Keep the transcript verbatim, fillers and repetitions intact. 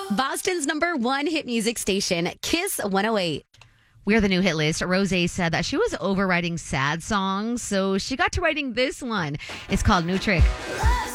Boston's number one hit music station, Kiss one oh eight. We're the new hit list. Rose said that she was overwriting sad songs, so she got to writing this one. It's called New Trick.